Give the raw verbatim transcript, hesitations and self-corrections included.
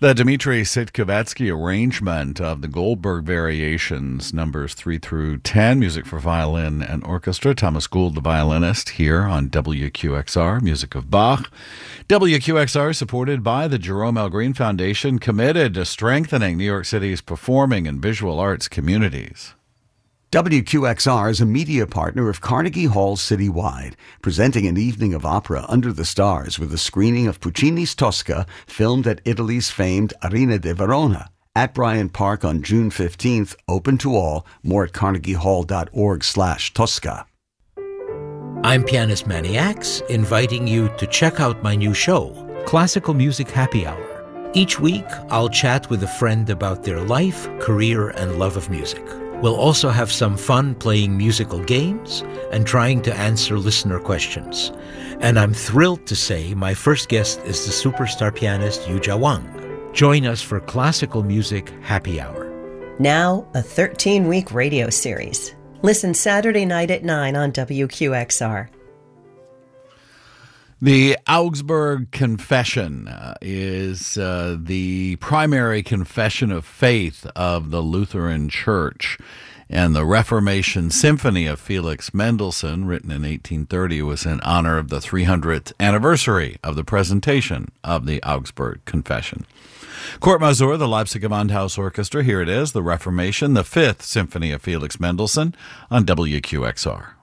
The Dmitri Sitkovetsky arrangement of the Goldberg Variations, numbers three through ten, music for violin and orchestra. Thomas Gould, the violinist, here on W Q X R, music of Bach. W Q X R, supported by the Jerome L. Green Foundation, committed to strengthening New York City's performing and visual arts communities. W Q X R is a media partner of Carnegie Hall Citywide, presenting an evening of opera under the stars with a screening of Puccini's Tosca, filmed at Italy's famed Arena di Verona, at Bryant Park on June fifteenth, open to all. More at carnegiehall.org slash Tosca. I'm Pianist Manny Axe, inviting you to check out my new show, Classical Music Happy Hour. Each week, I'll chat with a friend about their life, career, and love of music. We'll also have some fun playing musical games and trying to answer listener questions. And I'm thrilled to say my first guest is the superstar pianist Yuja Wang. Join us for Classical Music Happy Hour. Now, a thirteen-week radio series. Listen Saturday night at nine on W Q X R. The Augsburg Confession uh, is uh, the primary confession of faith of the Lutheran Church, and the Reformation Symphony of Felix Mendelssohn, written in eighteen thirty, was in honor of the three hundredth anniversary of the presentation of the Augsburg Confession. Kurt Masur, the Leipzig Gewandhaus Orchestra, here it is, the Reformation, the Fifth Symphony of Felix Mendelssohn on W Q X R.